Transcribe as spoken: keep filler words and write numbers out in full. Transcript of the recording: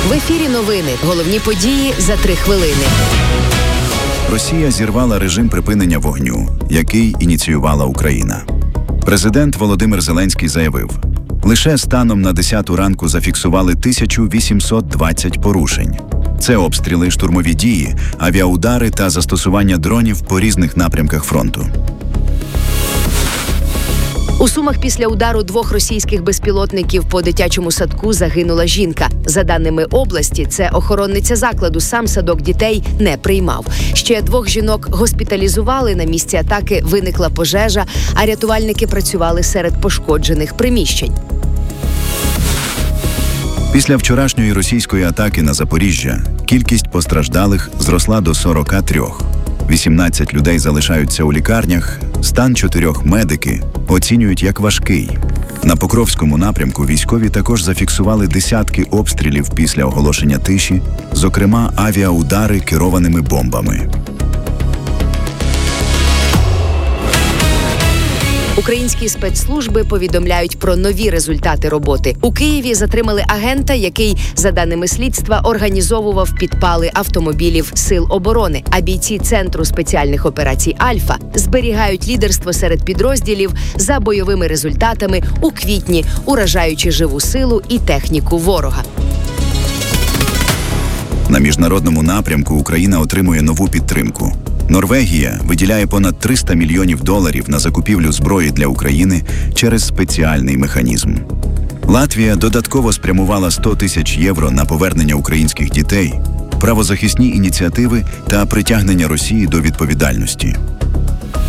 В ефірі новини. Головні події за три хвилини. Росія зірвала режим припинення вогню, який ініціювала Україна. Президент Володимир Зеленський заявив, лише станом на десяту ранку зафіксували тисячу вісімсот двадцять порушень. Це обстріли, штурмові дії, авіаудари та застосування дронів по різних напрямках фронту. У Сумах після удару двох російських безпілотників по дитячому садку загинула жінка. За даними області, це охоронниця закладу, сам садок дітей не приймав. Ще двох жінок госпіталізували, на місці атаки виникла пожежа, а рятувальники працювали серед пошкоджених приміщень. Після вчорашньої російської атаки на Запоріжжя кількість постраждалих зросла до сорока трьох. вісімнадцять людей залишаються у лікарнях, стан чотирьох медики оцінюють як важкий. На Покровському напрямку військові також зафіксували десятки обстрілів після оголошення тиші, зокрема авіаудари керованими бомбами. Українські спецслужби повідомляють про нові результати роботи. У Києві затримали агента, який, за даними слідства, організовував підпали автомобілів Сил оборони. А бійці Центру спеціальних операцій «Альфа» зберігають лідерство серед підрозділів за бойовими результатами у квітні, уражаючи живу силу і техніку ворога. На міжнародному напрямку Україна отримує нову підтримку. Норвегія виділяє понад триста мільйонів доларів на закупівлю зброї для України через спеціальний механізм. Латвія додатково спрямувала сто тисяч євро на повернення українських дітей, правозахисні ініціативи та притягнення Росії до відповідальності.